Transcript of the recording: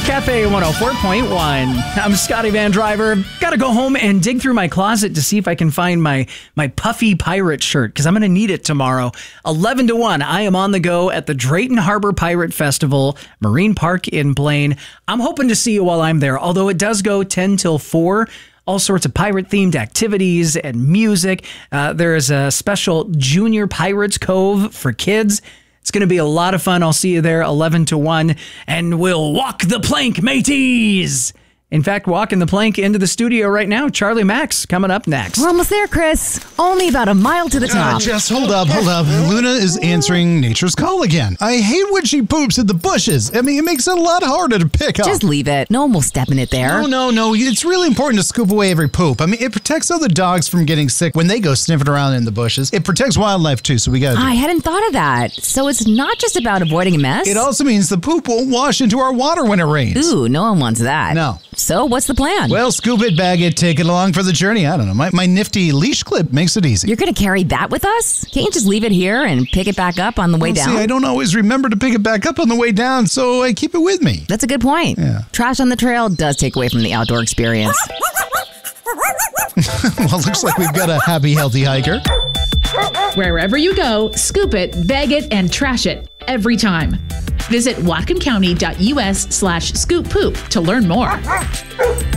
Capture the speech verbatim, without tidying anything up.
Cafe one oh four point one. I'm Scotty Van Driver. Gotta go home and dig through my closet to see if I can find my, my puffy pirate shirt, because I'm gonna need it tomorrow. eleven to one, I am on the go at the Drayton Harbor Pirate Festival, Marine Park in Blaine. I'm hoping to see you while I'm there, although it does go ten till four. All sorts of pirate-themed activities and music. Uh, there is a special Junior Pirates Cove for kids. It's going to be a lot of fun. I'll see you there eleven to one, and we'll walk the plank, mateys. In fact, walking the plank into the studio right now, Charlie Max coming up next. We're almost there, Chris. Only about a mile to the top. Uh, just hold up, hold up. Luna is answering nature's call again. I hate when she poops in the bushes. I mean, it makes it a lot harder to pick up. Just leave it. No one will step in it there. No, no, no. It's really important to scoop away every poop. I mean, it protects other dogs from getting sick when they go sniffing around in the bushes. It protects wildlife, too, so we got to do I it. hadn't thought of that. So it's not just about avoiding a mess? It also means the poop won't wash into our water when it rains. Ooh, no one wants that. No. So what's the plan? Well, scoop it, bag it, take it along for the journey. I don't know. My, my nifty leash clip makes it easy. You're going to carry that with us? Can't you just leave it here and pick it back up on the way well, down? See, I don't always remember to pick it back up on the way down, so I keep it with me. That's a good point. Yeah. Trash on the trail does take away from the outdoor experience. Well, looks like we've got a happy, healthy hiker. Wherever you go, scoop it, bag it, and trash it every time. Visit whatcomcounty.us slash scoop poop to learn more.